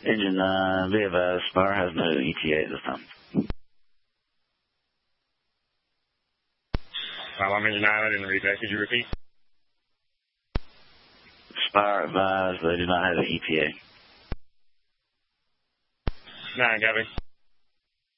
Engine, be advised, Spire has no ETA at this time. I'm Engine 9, I didn't read that. Could you repeat? Spire advised they do not have an ETA. 9, copy.